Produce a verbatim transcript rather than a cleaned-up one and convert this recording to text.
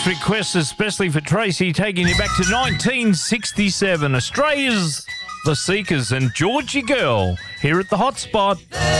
This request is especially for Tracy, taking you back to nineteen sixty-seven. Australia's The Seekers and Georgie Girl here at the Hotspot.